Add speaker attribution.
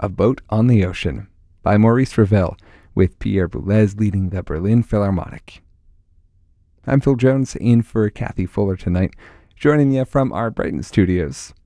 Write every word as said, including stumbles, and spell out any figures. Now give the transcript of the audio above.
Speaker 1: A Boat on the Ocean by Maurice Ravel, with Pierre Boulez leading the Berlin Philharmonic. I'm Phil Jones, in for Kathy Fuller tonight, joining you from our Brighton studios.